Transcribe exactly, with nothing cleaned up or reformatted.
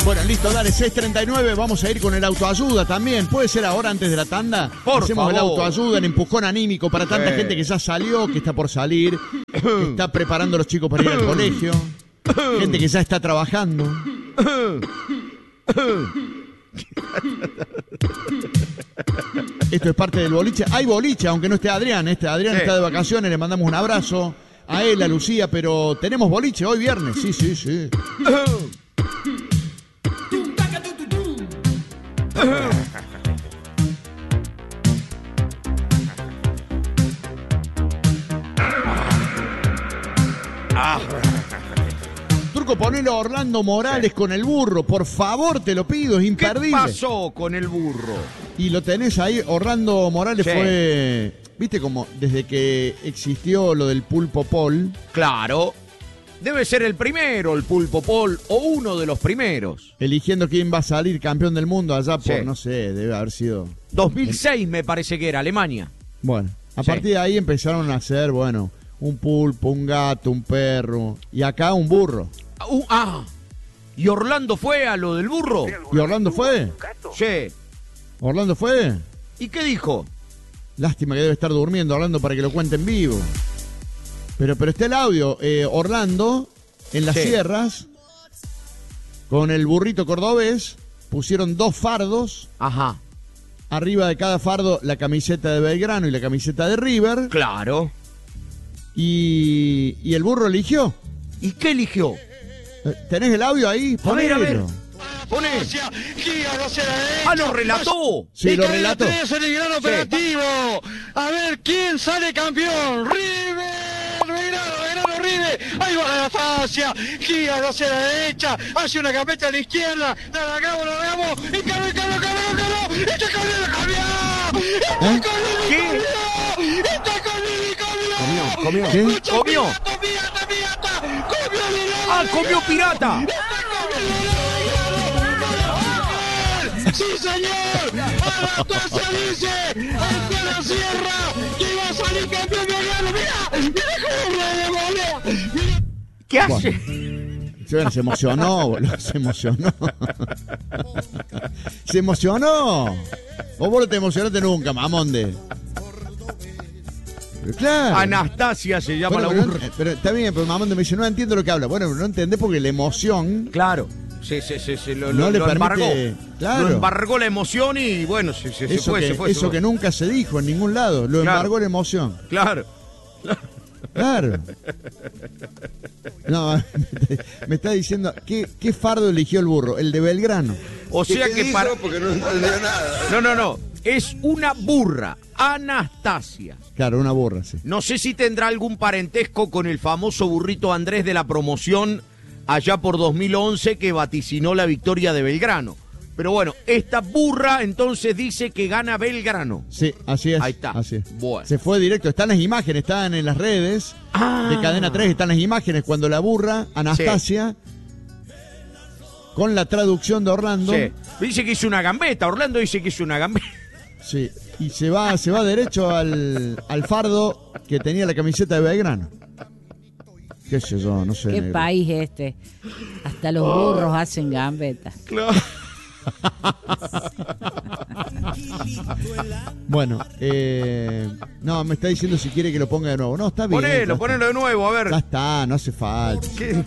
Bueno, listo, dale, seis treinta y nueve, vamos a ir con el autoayuda también. ¿Puede ser ahora antes de la tanda? Por Hacemos favor. el autoayuda, el empujón anímico para tanta Sí. gente que ya salió, que está por salir, que está preparando a los chicos para ir al colegio, gente que ya está trabajando. Esto es parte del boliche. Hay boliche, aunque no esté Adrián. Este Adrián Sí. está de vacaciones, le mandamos un abrazo a él, a Lucía, pero tenemos boliche hoy viernes. Sí, sí, sí. Turco, ponelo a Orlando Morales Sí. con el burro. Por favor, te lo pido, es ¿Qué imperdible. pasó con el burro? Y lo tenés ahí, Orlando Morales Sí. fue, viste como desde que existió lo del pulpo pol, Claro. Debe ser el primero, el Pulpo Pol, o uno de los primeros. eligiendo quién va a salir campeón del mundo allá por, Sí. no sé, debe haber sido... dos mil seis me parece que era, Alemania. Bueno, a Sí. partir de ahí empezaron a hacer, bueno, un pulpo, un gato, un perro, y acá un burro. Ah, uh, ah, ¿y Orlando fue a lo del burro? ¿Y Orlando fue? Sí. ¿Orlando fue? ¿Y qué dijo? Lástima que debe estar durmiendo Orlando para que lo cuente en vivo. Pero, pero está el audio. Eh, Orlando, en las Sí. sierras, con el burrito cordobés, pusieron dos fardos. Ajá, Arriba de cada fardo la camiseta de Belgrano y la camiseta de River. claro. Y, y el burro eligió. ¿Y qué eligió? Eh, ¿Tenés el audio ahí? A ver, a ver. Ponelo. Pone. Gira hacia la derecha. Ah, lo relató. Sí, Y lo cadena relato. tres en el gran operativo. A ver quién sale campeón. River. Belgrano, Belgrano, River. Ahí va la fascia. Gira hacia la derecha. Hace una gambeta a la izquierda. La largamos, la largamos. Y caló, y caló, caló, caló. Este cambió, lo cambió. ¿Eh? Este cambió, ¿Qué? cambió. Este cambió, cambió. Comió, comió. ¿Qué? Mucho Comió. pirata, pirata, pirata. Comió, pirata. Ah, comió pirata. ¡Sí, señor! ¡Anastasia dice! ¡Hasta la sierra! ¡Que iba a salir campeón de Belgrano! ¡Mira! ¡Mira cómo revolea! ¡Mira! ¿Qué Bueno. hace? Se, bueno, se emocionó, boludo, se emocionó. Se emocionó. Vos, vos no te emocionaste nunca, mamonde. Pero claro. Anastasia se llama Bueno, la pero, burra. no- pero está bien, pero mamonde me dice, no entiendo lo que habla. Bueno, pero no entendés porque la emoción... Claro. Sí, sí, sí, sí, lo, No lo- le lo embargó. permite- claro. Lo embargó la emoción y bueno, se, se, se Eso, fue, que, se fue. se eso fue. que nunca se dijo en ningún lado. Lo Claro. embargó la emoción. Claro. Claro. No, me está diciendo, ¿qué, qué fardo eligió el burro? El de Belgrano. O sea que para... Porque no entendió nada. No, no, no. Es una burra. Anastasia. Claro, una burra, sí. No sé si tendrá algún parentesco con el famoso burrito Andrés de la promoción allá por dos mil once que vaticinó la victoria de Belgrano. Pero bueno, esta burra entonces dice que gana Belgrano. Sí, así es. Ahí está. Así es. Bueno. Se fue directo. Están las imágenes, están en las redes Ah. de Cadena tres, están las imágenes cuando la burra, Anastasia, con la traducción de Orlando, Sí. Dice que hizo una gambeta. Orlando dice que hizo una gambeta. sí, y se va, se va derecho al, al fardo que tenía la camiseta de Belgrano. Qué sé yo, no sé. Qué negro. país este. Hasta los burros hacen gambetas. Claro. Bueno, eh, no, me está diciendo si quiere que lo ponga de nuevo. No, está bien. Ponelo, ya ponelo de nuevo, a ver. está. Ya está, no hace falta. ¿Qué?